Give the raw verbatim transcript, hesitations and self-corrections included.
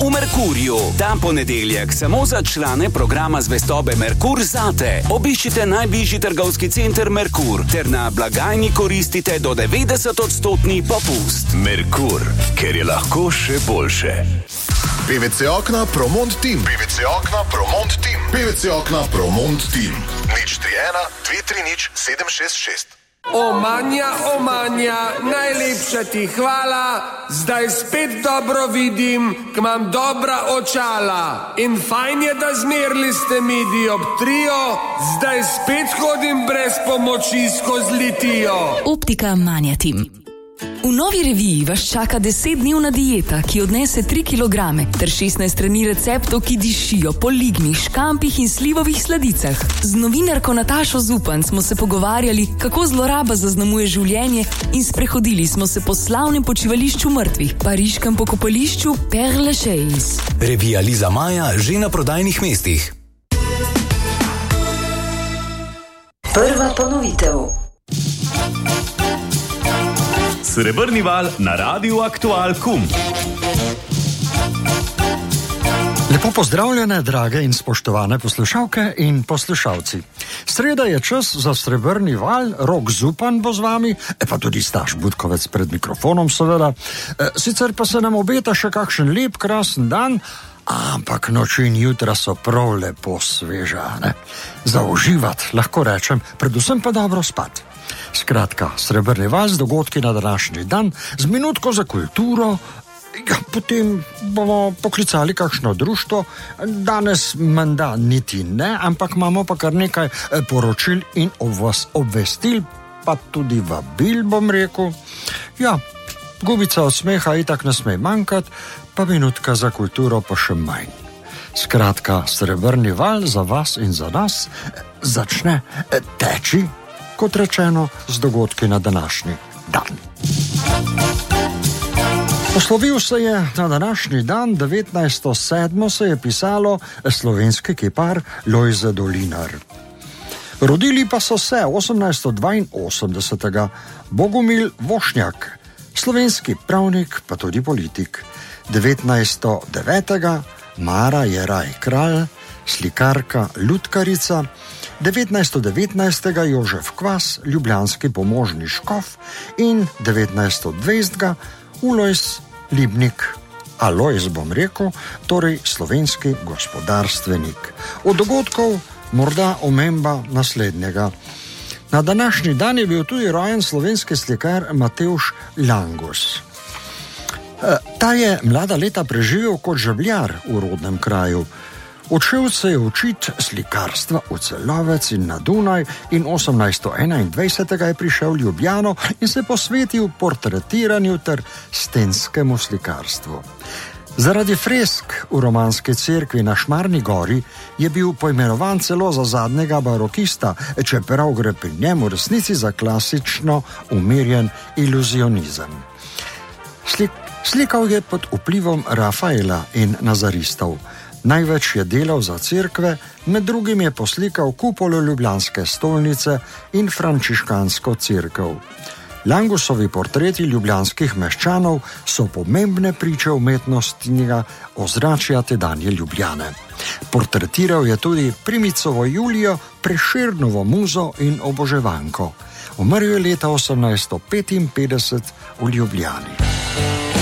v Merkurju. Ta ponedeljek samo za člane programa zvestobe Merkur zate. Obiščite najbližji trgovski center Merkur ter na blagajni koristite do devetdeset odstotni popust. Merkur, ker je lahko še boljše. P V C okna Promont Team. P V C okna Promont Team. P V C okna Promont Team. nič tri ena dve tri nič sedem šest šest. O Manja, o Manja, najlepša ti hvala, zdaj spet dobro vidim, k imam dobra očala. In fajn je, da zmerli ste mi dioptrijo, zdaj spet hodim brez pomoči skozi litijo. Optika Manja Team. V novi reviji vas čaka desetdnevna dieta, ki odnese tri kilograme, ter šestnajst strani receptov, ki dišijo po lignih, škampih in slivovih sladicah. Z novinarko Natašo Zupan smo se pogovarjali, kako zloraba zaznamuje življenje, in sprehodili smo se po slavnem počivališču mrtvih, pariškem pokopališču Père Lachaise. Revija Liza Maja že na prodajnih mestih. Prva ponovitev. Srebrni val na Radiu Aktual Kum. Lepo pozdravljene, drage in spoštovane poslušalke in poslušalci. Sreda je čas za Srebrni val, Rok Zupan bo z vami, e pa tudi Staš Budkovec pred mikrofonom seveda. E, sicer pa se nam obeta še kakšen lep, krasen dan, ampak noči in jutra so prav lepo sveža, ne? Za uživat, lahko rečem, predvsem pa dobro spat. Skratka, Srebrni val z dogodki na današnji dan, z minutko za kulturo, ja, potem bomo poklicali kakšno društvo, danes menda niti ne, ampak imamo pa kar nekaj poročil in obvestil, pa tudi vabil, bom rekel. Ja, gubica od smeha itak ne sme manjkati, pa minutka za kulturo pa še manj. Skratka, Srebrni val za vas in za nas začne teči, kot rečeno, z dogodki na današnji dan. Poslovil se je na današnji dan, devetnajsto sedmo se je pisalo slovenski kipar Lojze Dolinar. Rodili pa so se osemnajststo dvainosemdesetega Bogomil Vošnjak, slovenski pravnik, pa tudi politik. devetnajststo devetega Mara Jeraj Kralj, slikarka, lutkarica. devetnajststo devetnajstega Jožef Kvas, ljubljanski pomožni škof, in devetnajststo dvajsetega Ulojs Libnik, Alojz bom rekel, torej slovenski gospodarstvenik. Od dogodkov morda omemba naslednjega. Na današnji dan je bil tudi rojen slovenski slikar Matevž Langus. Ta je mlada leta preživel kot žebljar v rodnem kraju. Odšel se je učit slikarstva v Celovec in na Dunaj in osemnajststo enaindvajsetega je prišel v Ljubljano in se posvetil portretiranju ter stenskemu slikarstvu. Zaradi fresk v romanski cerkvi na Šmarni gori je bil poimenovan celo za zadnjega barokista, čeprav gre pri njemu resnici za klasično umirjen iluzionizem. Slik, slikal je pod vplivom Rafaela in nazaristov. Največ je delal za cerkve, med drugim je poslikal kupolo ljubljanske stolnice in frančiškansko cerkev. Langusovi portreti ljubljanskih meščanov so pomembne priče umetnostnega ozračja tedanje Ljubljane. Portretiral je tudi Primicovo Julijo, Prešernovo muzo in oboževanko. Umrl je leta osemnajststo petinpetdeset v Ljubljani.